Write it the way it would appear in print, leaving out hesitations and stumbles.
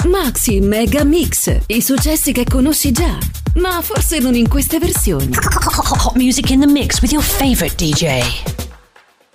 Maxi Mega Mix, i successi che conosci già, ma forse non in queste versioni. Hot music in the mix with your favorite DJ.